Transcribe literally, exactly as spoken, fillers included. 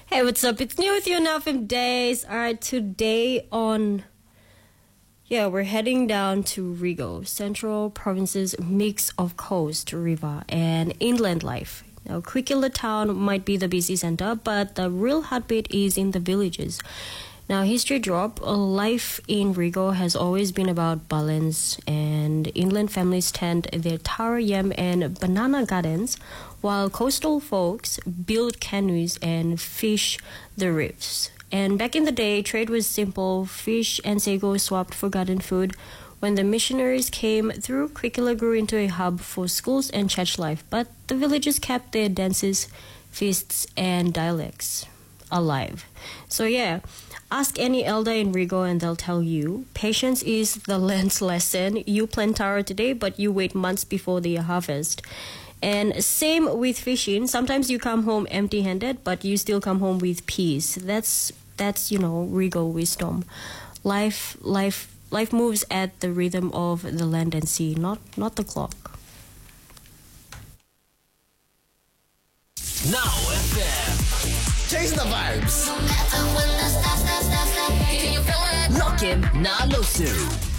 Hey, what's up? It's New with you now from Days. Alright, today on... Yeah, we're heading down to Rigo, Central Province's mix of coast, river, and inland life. Now, Kwikila town might be the busy center, but the real heartbeat is in the villages. Now, history drop, life in Rigo has always been about balance, and inland families tend their taro, yam, and banana gardens, while coastal folks build canoes and fish the reefs. And back in the day, trade was simple. Fish and sago swapped for garden food. When the missionaries came through, Kwikila grew into a hub for schools and church life. But the villagers kept their dances, feasts, and dialects alive. So yeah, ask any elder in Rigo and they'll tell you, patience is the land's lesson. You plant taro today, but you wait months before the harvest. And same with fishing. Sometimes you come home empty-handed, but you still come home with peace. That's that's you know Rigo wisdom. Life life life moves at the rhythm of the land and sea, not not the clock. Now F M. Chase the vibes. Lock in, Nalosu.